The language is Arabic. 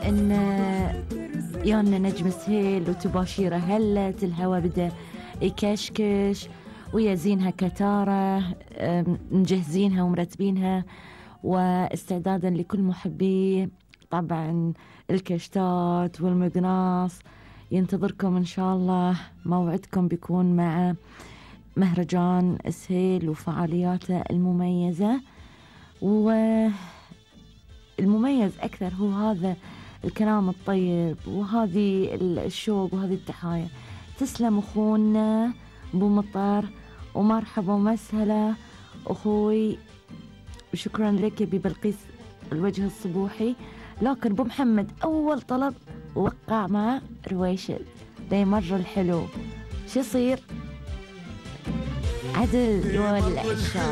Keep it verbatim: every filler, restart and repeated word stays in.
ان يانا نجم سهيل وتباشيره هلت الهوا بدا يكشكش ويا زينها كتارة، مجهزينها ومرتبينها واستعدادا لكل محبي طبعا الكشتات والمقناص. ينتظركم إن شاء الله، موعدكم بيكون مع مهرجان سهيل وفعالياته المميزة، والمميز أكثر هو هذا الكلام الطيب وهذه الشوق وهذه التحايا. تسلم أخونا أبو مطر ومرحبا ومسهلا أخوي، وشكرا لك يا بلقيس الوجه الصبوحي. لكن أبو محمد أول طلب وقع مع رويشد ده مرة الحلو، شو يصير عدل ولا العشاء؟